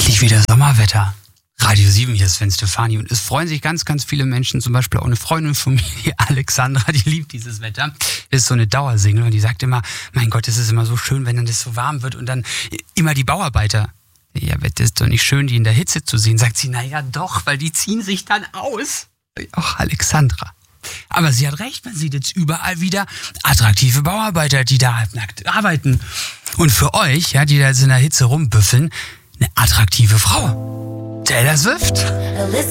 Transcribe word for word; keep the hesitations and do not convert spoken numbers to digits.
Endlich wieder Sommerwetter. Radio sieben, hier ist Sven Stefani und es freuen sich ganz, ganz viele Menschen, zum Beispiel auch eine Freundin von mir, die Alexandra, die liebt dieses Wetter. Das ist so eine Dauersingle und die sagt immer, mein Gott, es ist immer so schön, wenn dann das so warm wird und dann immer die Bauarbeiter. Ja, das ist doch nicht schön, die in der Hitze zu sehen. Sagt sie, naja doch, weil die ziehen sich dann aus. Ach, Alexandra. Aber sie hat recht, man sieht jetzt überall wieder attraktive Bauarbeiter, die da halbnackt arbeiten. Und für euch, ja, die da jetzt in der Hitze rumbüffeln, eine attraktive Frau. Taylor Swift.